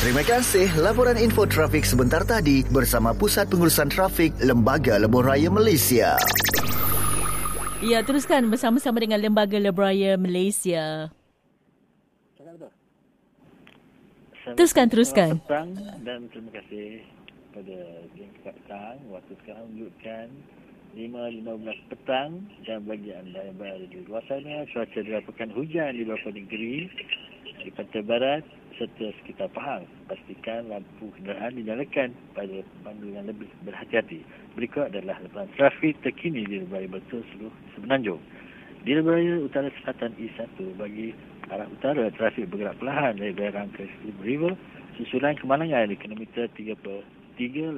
Terima kasih laporan info trafik sebentar tadi bersama Pusat Pengurusan Trafik Lembaga Lebuh Raya Malaysia. Ya, teruskan bersama-sama dengan Lembaga Lebuh Raya Malaysia. Teruskan. Selamat petang dan terima kasih kepada geng petang. Waktu sekarang menunjukkan 5.15 petang dan bagi anda yang berada di luar sana, cuaca dilaporkan hujan di beberapa negeri di pantai barat serta sekitar Pahang. Pastikan lampu kenderaan dinyalakan pada pemandu yang lebih berhati-hati. Berikut adalah laporan trafik terkini di Lebuh Raya Batu seluruh Semenanjung. Di Lebuh Raya Utara Selatan E1 bagi arah utara, trafik bergerak perlahan dari Berang ke Slip River, susulan kemalangan di kilometer 385.5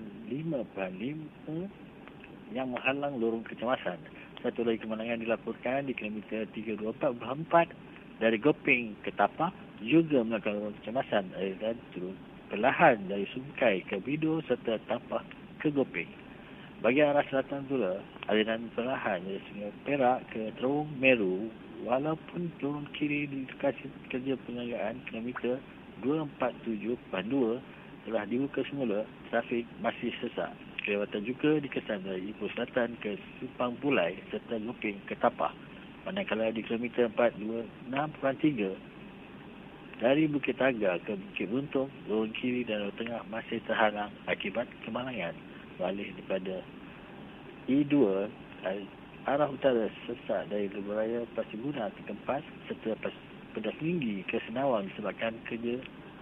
yang menghalang lorong kecemasan. Satu lagi kemalangan dilaporkan di kilometer 324.4 dari Gopeng ke Tapah, juga melakukan lorong kecemasan aliran turun perlahan dari Sungkai ke Bido serta Tapah ke Gopeng. Bagi arah selatan pula, aliran perlahan dari Sungai Perak ke Terowong Meru, walaupun turun kiri di lokasi kerja penganggaan kilometer 247.2 telah dibuka semula, trafik masih sesak. Kelewatan juga dikesan dari Ipoh Selatan ke Simpang Pulai serta Gopeng ke Tapah. Manakala di kilometer 426.3 dari Bukit Taga ke Bukit Buntung, lorong kiri dan lorong tengah masih terhalang akibat kemalangan. Beralih daripada E2, arah utara sesak dari Lebuh Raya Pasir Guna ke Kempas serta Pedas Tinggi ke Senawang disebabkan kerja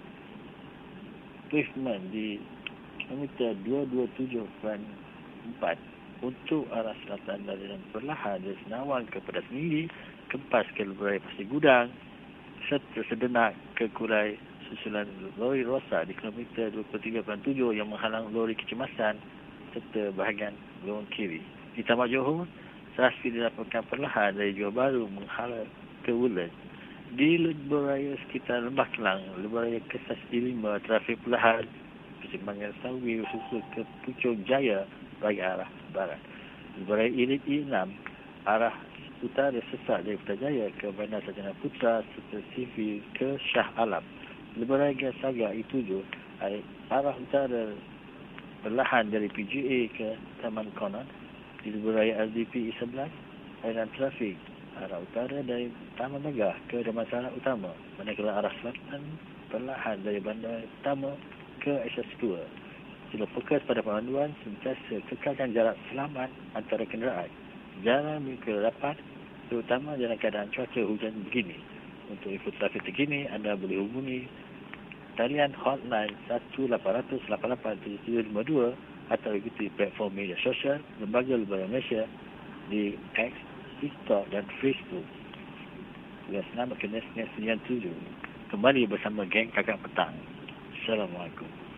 pavement di kilometer 227.4. Untuk arah selatan dari perlahan dari Senawang ke Pedas Tinggi, Kempas ke Lebuh Raya Pasir Gudang serta sedenak ke Kurai susulan lori rosak di kilometer 23.7 yang menghalang lori kecemasan serta bahagian lorong kiri. Di Tamak Johor, trafik dilaporkan perlahan dari Johor Bahru menghala ke Woodlands. Di Lebuh Raya sekitar Lembah Kelang, Lebuh Raya Kesasi 5, trafik perlahan persimpangan Sawi susul ke Puchong Jaya bagi arah barat. Lebuh Raya Irit E6, arah utara sesak dari Putrajaya ke Bandar Sarjana Putra serta CV ke Shah Alam. Lebuh Raya Saga E7, arah utara perlahan dari PGA ke Taman Konon. Di Lebuh Raya LDP E11, aliran trafik arah utara dari Taman Megah ke Damansara Utama. Manakala arah selatan perlahan dari Bandar Utama ke SS2. Sila fokus pada pemanduan sentiasa kekalkan jarak selamat antara kenderaan. Jangan mengikut rapat, terutama dalam keadaan cuaca hujan begini. Untuk info trafik terkini, anda boleh hubungi talian hotline 1-800-88-7752 atau ikuti platform media sosial Lembaga Lebuh Raya Malaysia di X, TikTok dan Facebook. Dengan selamat ke Net 97. Kembali bersama geng Kakak Petang. Assalamualaikum.